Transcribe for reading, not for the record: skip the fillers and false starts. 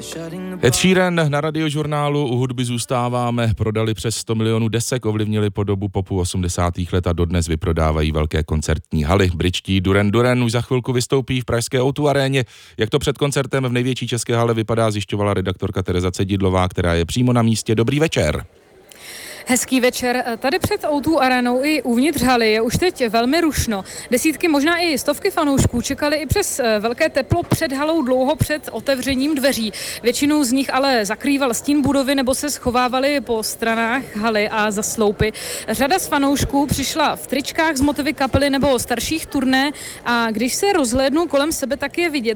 Ed Sheeran na Radiožurnálu, u hudby zůstáváme, prodali přes 100 milionů desek, ovlivnili podobu popu 80. let a dodnes vyprodávají velké koncertní haly. Britští Duran Duran už za chvilku vystoupí v pražské O2 aréně. Jak to před koncertem v největší české hale vypadá, zjišťovala redaktorka Tereza Cedidlová, která je přímo na místě. Dobrý večer. Hezký večer. Tady před O2 arénou i uvnitř haly je už teď velmi rušno. Desítky, možná i stovky fanoušků čekali i přes velké teplo před halou dlouho před otevřením dveří. Většinu z nich ale zakrýval stín budovy nebo se schovávali po stranách haly a za sloupy. Řada z fanoušků přišla v tričkách z motivy kapely nebo starších turné a když se rozhlédnu kolem sebe, tak je vidět,